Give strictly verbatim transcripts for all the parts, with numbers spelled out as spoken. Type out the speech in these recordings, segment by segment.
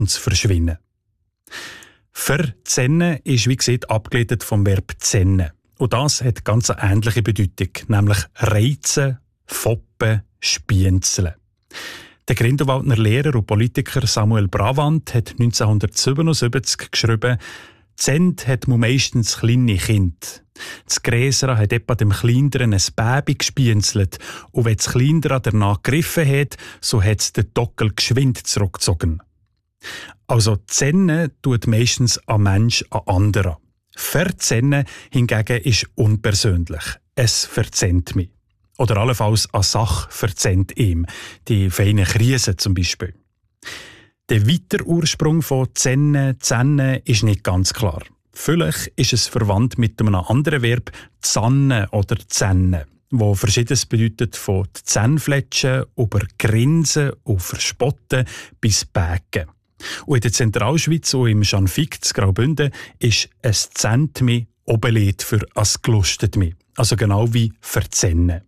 und zu verschwinden. Verzennen ist, wie gesagt, abgeleitet vom Verb zennen. Und das hat ganz eine ähnliche Bedeutung, nämlich reizen, foppen, spienzeln. Der Grindelwaldner Lehrer und Politiker Samuel Bravant hat neunzehnhundertsiebenundsiebzig geschrieben, «Zend hat man meistens kleine Kind. Das Gräsere hat etwa dem Kleineren ein Baby gespienzelt und wenn das Kleinere danach gegriffen hat, so hat es den Dockel geschwind zurückgezogen.» Also zennen tut meistens ein Mensch an anderen. Verzennen hingegen ist unpersönlich. Es verzennt mich. Oder allenfalls eine Sache verzennt ihm. Die feinen Krisen zum Beispiel. Der weitere Ursprung von zennen, zennen ist nicht ganz klar. Vielleicht ist es verwandt mit einem anderen Verb zannen oder zennen, wo Verschiedenes bedeutet, von Zähnfletschen über Grinsen und Verspotten bis Bägen. Und in der Zentralschweiz und im Schanfig zu Graubünden ist «es zennt mich» Oberlied für «es gelustet mich», also genau wie «verzennen».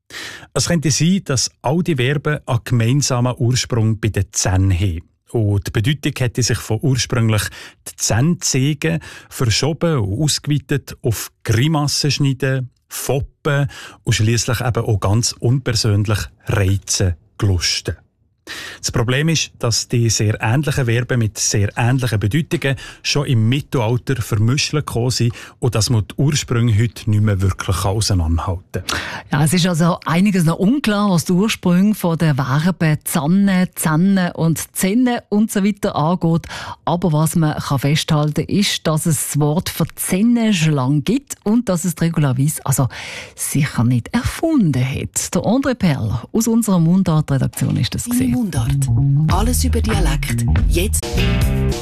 Es könnte sein, dass all die Verben einen gemeinsamen Ursprung bei den Zähnen haben. Und die Bedeutung hätte sich von ursprünglich die Zähne zeigen verschoben und ausgeweitet auf Grimassen schneiden, foppen und schliesslich eben auch ganz unpersönlich reizen, gelusten. Das Problem ist, dass die sehr ähnlichen Verben mit sehr ähnlichen Bedeutungen schon im Mittelalter vermischt gekommen sind und dass man die Ursprünge heute nicht mehr wirklich auseinanderhalten kann. Ja, es ist also einiges noch unklar, was die Ursprünge von den Verben «zanne», «zenne» und «zenne» und so weiter angeht. Aber was man kann festhalten kann, ist, dass es das Wort «verzennen» schon lange gibt und dass es die Regula Weiss also sicher nicht erfunden hat. Der André Perl aus unserer Mundart-Redaktion ist das gesehen. Mundart. Alles über Dialekt. Jetzt.